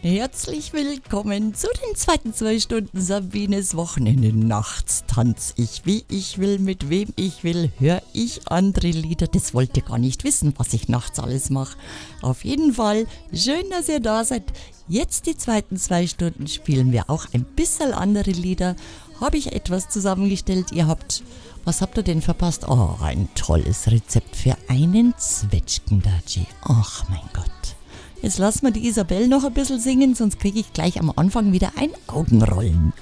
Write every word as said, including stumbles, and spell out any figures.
Herzlich willkommen zu den zweiten zwei Stunden Sabines Wochenende. Nachts tanz ich, wie ich will, mit wem ich will, höre ich andere Lieder. Das wollt ihr gar nicht wissen, was ich nachts alles mache. Auf jeden Fall, schön, dass ihr da seid. Jetzt die zweiten zwei Stunden spielen wir auch ein bisschen andere Lieder. Habe ich etwas zusammengestellt. Ihr habt, was habt ihr denn verpasst? Oh, ein tolles Rezept für einen Zwetschgendatschi. Ach mein Gott. Jetzt lassen wir die Isabel noch ein bisschen singen, sonst kriege ich gleich am Anfang wieder ein Augenrollen.